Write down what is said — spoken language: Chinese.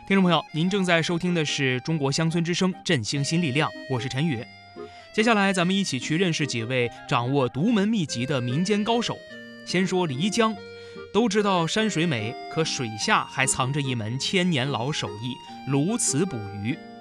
听众朋友，您正在收听的是中国乡村之声振兴新力量，我是陈宇。接下来咱们一起去认识几位掌握独门秘籍的民间高手。先说漓江，都知道山水美，可水下还藏着一门千年老手艺——鸬鹚捕鱼。